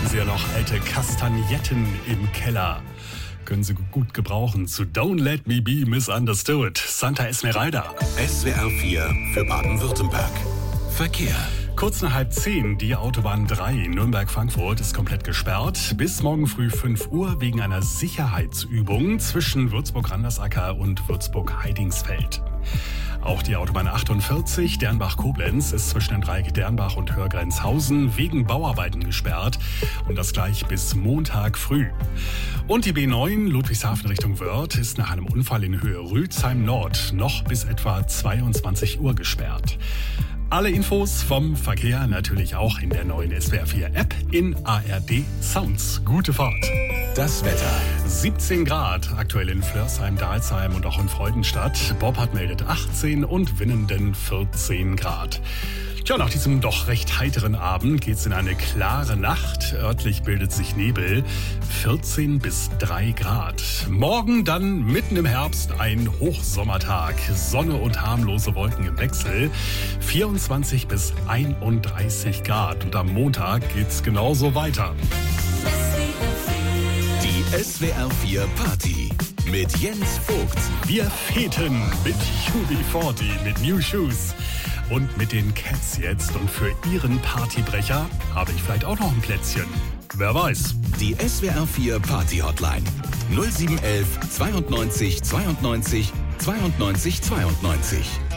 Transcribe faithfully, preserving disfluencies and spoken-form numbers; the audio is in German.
Haben Sie ja noch alte Kastagnetten im Keller. Können Sie gut gebrauchen zu Don't Let Me Be Misunderstood. Santa Esmeralda. S W R vier für Baden-Württemberg. Verkehr. Kurz nach halb zehn, die Autobahn drei Nürnberg-Frankfurt ist komplett gesperrt. Bis morgen früh fünf Uhr wegen einer Sicherheitsübung zwischen Würzburg-Randersacker und Würzburg-Heidingsfeld. Auch die Autobahn achtundvierzig Dernbach-Koblenz ist zwischen dem Dreieck Dernbach und Hörgrenzhausen wegen Bauarbeiten gesperrt. Und das gleich bis Montag früh. Und die B neun Ludwigshafen Richtung Wörth ist nach einem Unfall in Höhe Rülsheim Nord noch bis etwa zweiundzwanzig Uhr gesperrt. Alle Infos vom Verkehr natürlich auch in der neuen S W R vier App in A R D Sounds. Gute Fahrt. Das Wetter. siebzehn Grad aktuell in Flörsheim, Dalsheim und auch in Freudenstadt. Boppard meldet achtzehn und Winnenden vierzehn Grad. Tja, nach diesem doch recht heiteren Abend geht's in eine klare Nacht. Örtlich bildet sich Nebel. vierzehn bis drei Grad. Morgen dann mitten im Herbst ein Hochsommertag. Sonne und harmlose Wolken im Wechsel. vierundzwanzig bis einunddreißig Grad. Und am Montag geht's genauso weiter. Die S W R vier Party mit Jens Vogt. Wir feten mit U B vierzig, mit New Shoes. Und mit den Cats jetzt. Und für Ihren Partybrecher habe ich vielleicht auch noch ein Plätzchen. Wer weiß. Die S W R vier Party Hotline. null sieben eins eins zweiundneunzig zweiundneunzig zweiundneunzig zweiundneunzig.